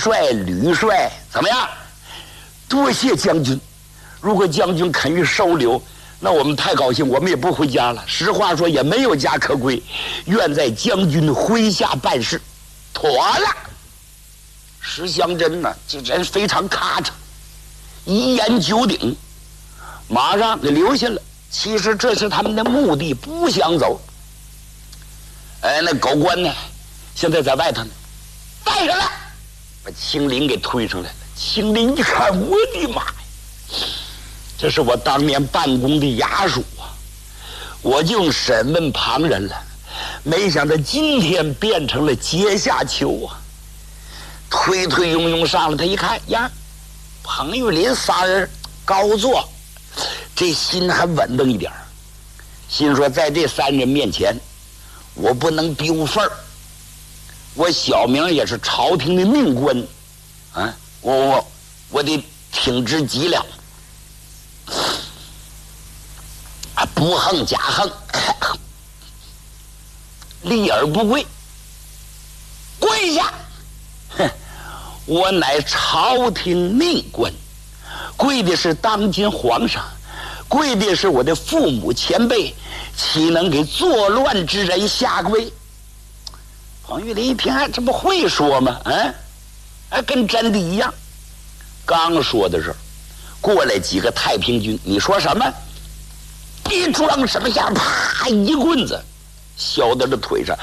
帅、吕帅，怎么样？多谢将军。如果将军肯予收留，那我们太高兴，我们也不回家了。实话说，也没有家可归，愿在将军麾下办事。妥了。石祥珍呢，这人非常咔嚓，一言九鼎，马上给留下了。其实这是他们的目的，不想走。那狗官呢，现在在外头呢，带上了，把青林给推上来了。青林一看，我的妈呀，这是我当年办公的衙署啊，我就用审问旁人了，没想到今天变成了阶下囚啊！推推拥拥上了，他一看呀，彭玉林仨人高坐，这心还稳当一点，心说在这三人面前，我不能丢份儿。我小名也是朝廷的命官，啊，我得挺直脊梁，啊，不横假横，立而不跪，跪下。哼，我乃朝廷命官，跪的是当今皇上，跪的是我的父母前辈，岂能给作乱之人下跪？黄玉林一听，这不会说吗？跟真的一样。刚说的时候，过来几个太平军，你说什么？你装什么下？啪，一棍子削到这腿上，